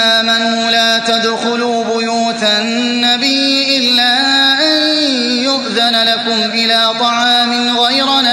آمنوا لا تدخلوا بيوت النبي إلا أن يؤذن لكم إلى طعام غير